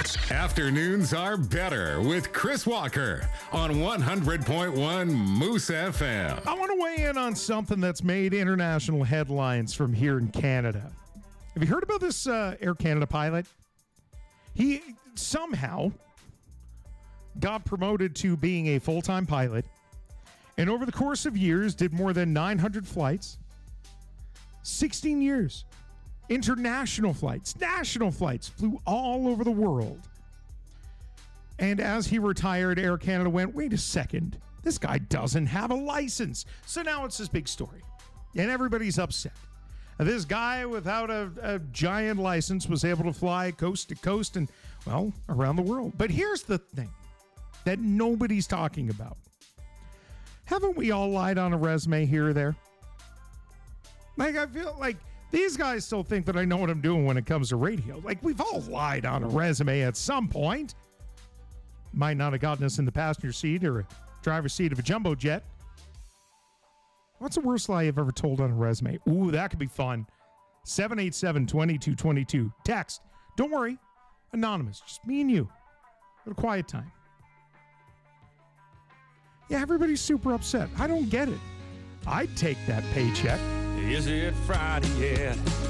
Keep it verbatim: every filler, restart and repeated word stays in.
Afternoons are better with Chris Walker on one hundred point one Moose F M. I want to weigh in on something that's made international headlines from here in Canada. Have you heard about this uh, Air Canada pilot? He somehow got promoted to being a full-time pilot, and over the course of years did more than nine hundred flights. sixteen years. International flights, national flights, flew all over the world. And as he retired, Air Canada went, wait a second, this guy doesn't have a license. So now it's this big story, and everybody's upset. This guy without a, a giant license was able to fly coast to coast and, well, around the world. But here's the thing that nobody's talking about. Haven't we all lied on a resume here or there? Like, I feel like these guys still think that I know what I'm doing when it comes to radio. Like, we've all lied on a resume at some point. Might not have gotten us in the passenger seat or a driver's seat of a jumbo jet. What's the worst lie you've ever told on a resume? Ooh, that could be fun. seven eight seven, two two two two. Text. Don't worry. Anonymous. Just me and you. Got a quiet time. Yeah, everybody's super upset. I don't get it. I'd take that paycheck. Is it Friday yet?